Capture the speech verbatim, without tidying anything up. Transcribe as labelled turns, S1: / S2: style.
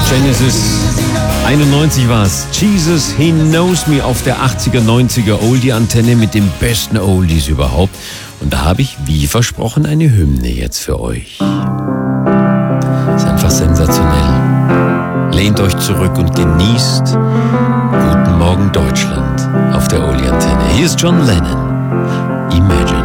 S1: Genesis. einundneunzig war es. Jesus, He Knows Me auf der achtziger, neunziger Oldie-Antenne mit den besten Oldies überhaupt. Und da habe ich, wie versprochen, eine Hymne jetzt für euch. Ist einfach sensationell. Lehnt euch zurück und genießt Guten Morgen Deutschland auf der Oldie-Antenne. Hier ist John Lennon. Imagine.